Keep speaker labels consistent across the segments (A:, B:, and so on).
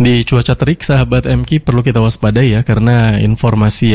A: Di cuaca terik, sahabat MQ, perlu kita waspadai ya, karena informasi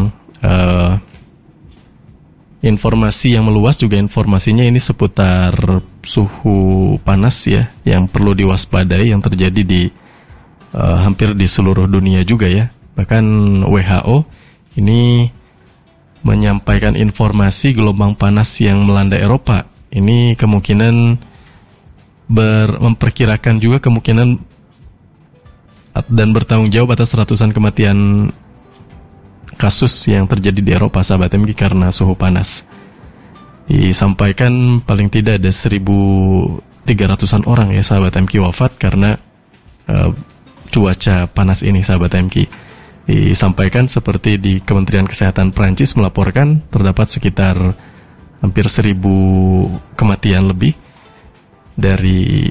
A: yang meluas juga informasinya ini seputar suhu panas ya, yang perlu diwaspadai, yang terjadi di hampir di seluruh dunia juga ya. Bahkan WHO ini menyampaikan informasi gelombang panas yang melanda Eropa. Ini kemungkinan memperkirakan juga kemungkinan dan bertanggung jawab atas ratusan kematian kasus yang terjadi di Eropa, sahabat MQ, karena suhu panas. Disampaikan paling tidak ada 1.300-an orang ya, sahabat MQ, wafat karena cuaca panas ini, sahabat MQ. Disampaikan seperti di Kementerian Kesehatan Prancis melaporkan terdapat sekitar hampir 1.000 kematian lebih dari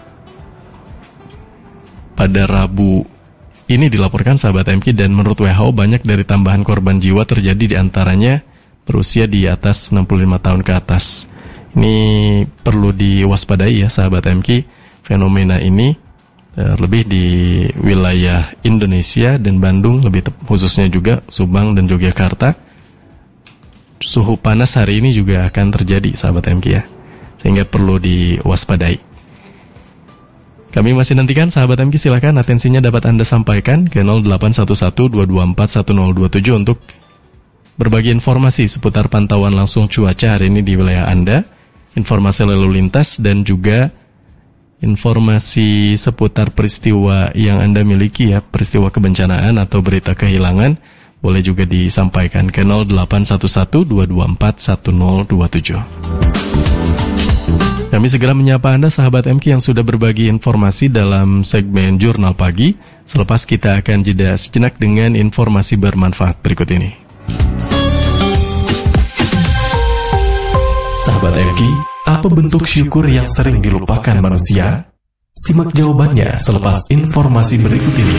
A: pada Rabu ini dilaporkan, sahabat MQ, dan menurut WHO banyak dari tambahan korban jiwa terjadi di antaranya berusia di atas 65 tahun ke atas. Ini perlu diwaspadai ya, sahabat MQ. Fenomena ini lebih di wilayah Indonesia dan Bandung, lebih khususnya juga Subang dan Yogyakarta. Suhu panas hari ini juga akan terjadi, sahabat MQ ya, sehingga perlu diwaspadai. Kami masih nantikan, sahabat MQ, silakan atensinya dapat Anda sampaikan ke 0811-224-1027 untuk berbagi informasi seputar pantauan langsung cuaca hari ini di wilayah Anda, informasi lalu lintas, dan juga informasi seputar peristiwa yang Anda miliki ya, peristiwa kebencanaan atau berita kehilangan, boleh juga disampaikan ke 0811-224-1027. Kami segera menyapa Anda, sahabat MQ, yang sudah berbagi informasi dalam segmen Jurnal Pagi. Selepas kita akan jeda sejenak dengan informasi bermanfaat berikut ini. Sahabat MQ, apa bentuk syukur yang sering dilupakan manusia? Simak jawabannya selepas informasi berikut ini.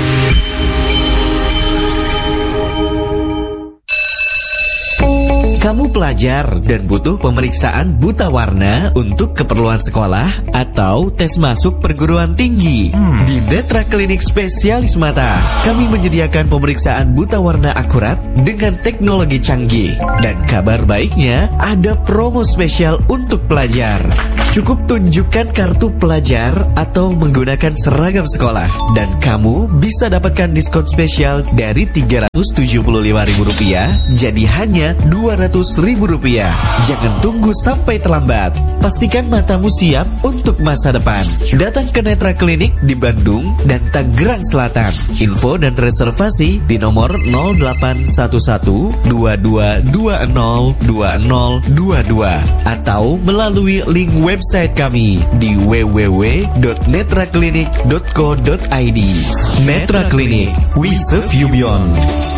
B: Kamu pelajar dan butuh pemeriksaan buta warna untuk keperluan sekolah atau tes masuk perguruan tinggi? Di Netra Klinik Spesialis Mata, kami menyediakan pemeriksaan buta warna akurat dengan teknologi canggih. Dan kabar baiknya, ada promo spesial untuk pelajar. Cukup tunjukkan kartu pelajar atau menggunakan seragam sekolah, dan kamu bisa dapatkan diskon spesial dari Rp375.000 jadi hanya Rp200.000. Jangan tunggu sampai terlambat. Pastikan matamu siap untuk masa depan. Datang ke Netra Klinik di Bandung dan Tangerang Selatan. Info dan reservasi di nomor 0811-2220-2022 atau melalui link website kami di www.netraklinik.co.id. Netra Klinik, we serve you beyond.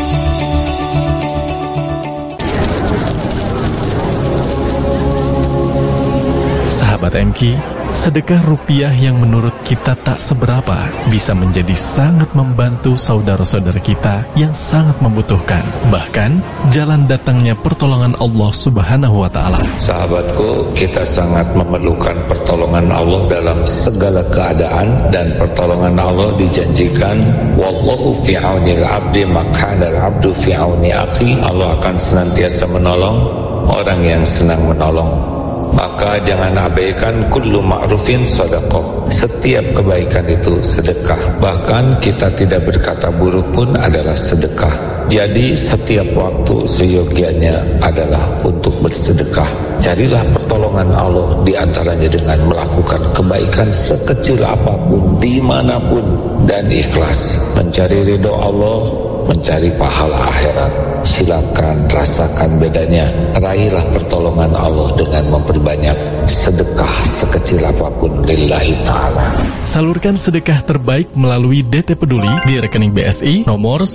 A: Sahabat MQ, sedekah rupiah yang menurut kita tak seberapa bisa menjadi sangat membantu saudara-saudara kita yang sangat membutuhkan. Bahkan, jalan datangnya pertolongan Allah Subhanahu wa Ta'ala.
C: Sahabatku, kita sangat memerlukan pertolongan Allah dalam segala keadaan, dan pertolongan Allah dijanjikan, wallahu fi aunil abdi makanal abdu fi auni akhi. Allah akan senantiasa menolong orang yang senang menolong. Maka jangan abaikan kullu ma'rufin sedekah. Setiap kebaikan itu sedekah. Bahkan kita tidak berkata buruk pun adalah sedekah. Jadi setiap waktu seyogianya adalah untuk bersedekah. Carilah pertolongan Allah di antaranya dengan melakukan kebaikan sekecil apapun, dimanapun, dan ikhlas. Mencari ridho Allah, mencari pahala akhirat. Silakan rasakan bedanya. Raihlah pertolongan Allah dengan memperbanyak sedekah sekecil apapun lillahi ta'ala.
A: Salurkan sedekah terbaik melalui DT Peduli di rekening BSI nomor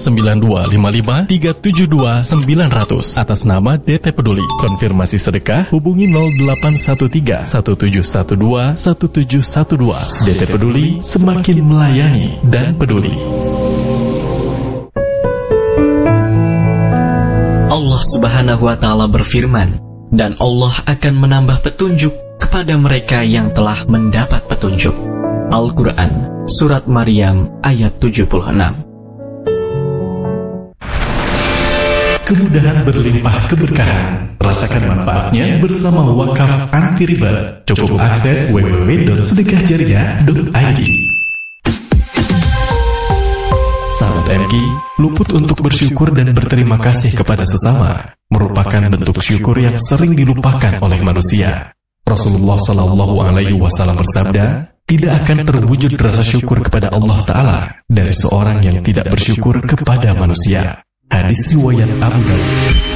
A: 9255372900 atas nama DT Peduli. Konfirmasi sedekah hubungi 081317121712. DT Peduli, semakin melayani dan peduli.
B: Allah Subhanahu wa Ta'ala berfirman, dan Allah akan menambah petunjuk kepada mereka yang telah mendapat petunjuk. Al-Quran Surat Maryam ayat 76.
D: Kemudahan berlimpah keberkahan. Rasakan manfaatnya bersama Wakaf Anti Riba. Cukup akses www.sedekahjariah.id.
A: Sahabat MK, luput untuk bersyukur dan berterima kasih kepada sesama merupakan bentuk syukur yang sering dilupakan oleh manusia. Rasulullah SAW bersabda, tidak akan terwujud rasa syukur kepada Allah Ta'ala dari seorang yang tidak bersyukur kepada manusia. Hadis riwayat Abu Daud.